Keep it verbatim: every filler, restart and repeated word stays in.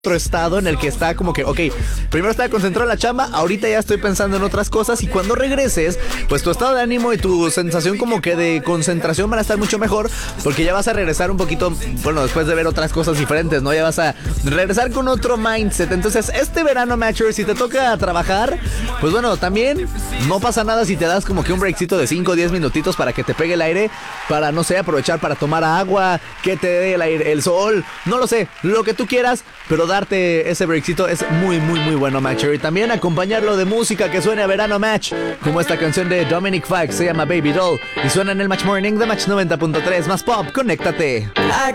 otro estado en el que está como que, ok, primero estaba concentrado en la chamba, ahorita ya estoy pensando en otras cosas, y cuando regreses, pues tu estado de ánimo y tu sensación como que de concentración van a estar mucho mejor, porque ya vas a regresar un poquito, bueno, después de ver otras cosas diferentes, ¿no? Ya vas a regresar con otro mindset. Entonces, este verano, Matcher, si te toca trabajar, pues bueno, también no pasa nada si te das como que un breakcito de cinco o diez minutitos para que te pegue el aire, para, no sé, aprovechar para tomar agua, que te dé el aire, el sol, no lo sé, lo que tú quieras, pero darte ese breakcito es muy, muy, muy bueno, Matcher. Y también acompañarlo de música que suene a verano, Match, como esta canción de Dominic Fike, se llama Baby Doll, y suena en el Match Morning de Match noventa punto tres. Más pop, conéctate.